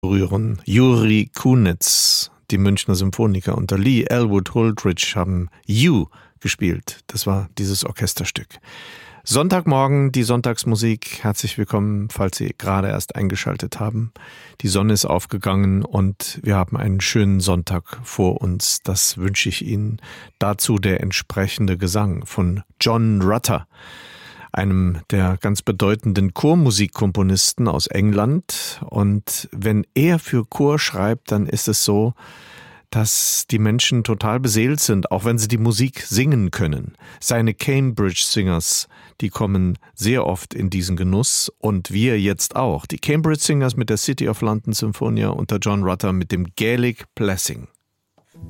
Rühren. Juri Kunitz, die Münchner Symphoniker unter Lee Elwood Holdridge haben You gespielt. Das war dieses Orchesterstück. Sonntagmorgen, die Sonntagsmusik. Herzlich willkommen, falls Sie gerade erst eingeschaltet haben. Die Sonne ist aufgegangen und wir haben einen schönen Sonntag vor uns. Das wünsche ich Ihnen. Dazu der entsprechende Gesang von John Rutter, einem der ganz bedeutenden Chormusikkomponisten aus England. Und wenn er für Chor schreibt, dann ist es so, dass die Menschen total beseelt sind, auch wenn sie die Musik singen können. Seine Cambridge Singers, die kommen sehr oft in diesen Genuss und wir jetzt auch. Die Cambridge Singers mit der City of London Symphonia unter John Rutter mit dem Gaelic Blessing.